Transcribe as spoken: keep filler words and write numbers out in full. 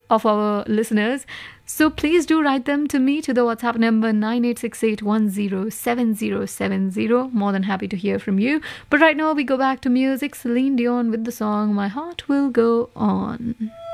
of our listeners. So please do write them to me to the WhatsApp number nine eight six eight one zero seven zero seven zero. More than happy to hear from you. But right now we go back to music. Celine Dion with the song My Heart Will Go On.